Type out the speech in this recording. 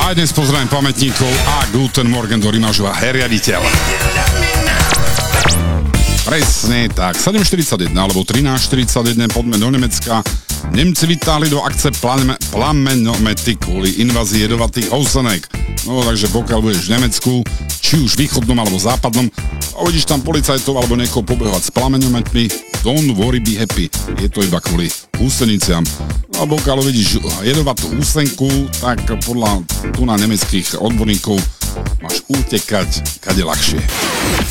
Aj dnes pozdravím pamätníkov a Guten Morgen do Rimažova riaditeľ. Presne tak, 7.41 alebo 13.41, poďme do Nemecka. Nemci vytáhli do akce plamenomety kvôli invázii jedovatých housenek. No takže pokiaľ budeš v Nemecku, či už východnom alebo západnom, a uvidíš tam policajtov alebo niekoho pobehovať s plamenometmi, don't worry, be happy. Je to iba kvôli húseniciam. No a pokiaľ uvidíš jedovatú húsenku, tak podľa tu na nemeckých odborníkov máš utekať kade ľahšie.